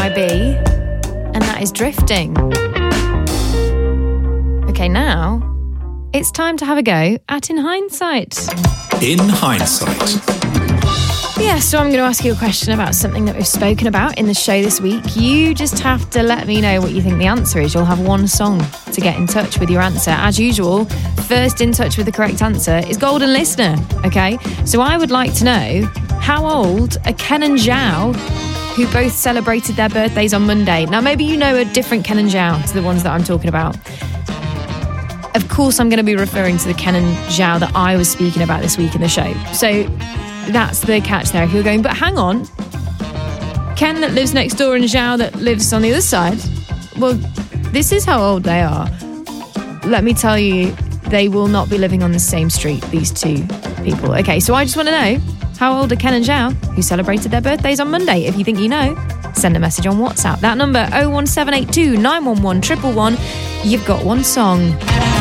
B, and that is Drifting. Okay, now it's time to have a go at In Hindsight. In Hindsight. Yeah, so I'm going to ask you a question about something that we've spoken about in the show this week. You just have to let me know what you think the answer is. You'll have one song to get in touch with your answer. As usual, first in touch with the correct answer is Golden Listener, okay? So I would like to know, how old are Ken and Zhao, who both celebrated their birthdays on Monday? Now, maybe you know a different Ken and Zhao to the ones that I'm talking about. Of course, I'm going to be referring to the Ken and Zhao that I was speaking about this week in the show. So that's the catch there. If you're going, but hang on, Ken that lives next door and Zhao that lives on the other side, well, this is how old they are. Let me tell you, they will not be living on the same street, these two people. Okay, so I just want to know, how old are Ken and Zhao, who celebrated their birthdays on Monday? If you think you know, send a message on WhatsApp. That number, 01782 911 111. You've got one song.